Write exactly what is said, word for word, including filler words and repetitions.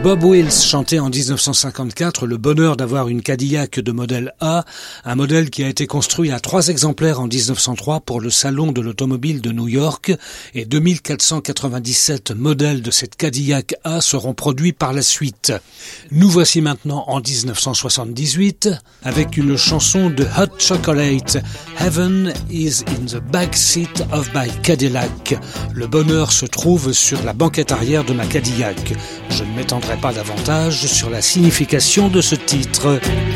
Bob Wills chantait en dix-neuf cent cinquante-quatre le bonheur d'avoir une Cadillac de modèle A, un modèle qui a été construit à trois exemplaires en dix-neuf cent trois pour le salon de l'automobile de New York, et deux mille quatre cent quatre-vingt-dix-sept modèles de cette Cadillac A seront produits par la suite. Nous voici maintenant en dix-neuf cent soixante-dix-huit avec une chanson de Hot Chocolate, Heaven is in the backseat of my Cadillac. Le bonheur se trouve sur la banquette arrière de ma Cadillac. Je ne m'étendrai pas davantage sur la signification de ce titre.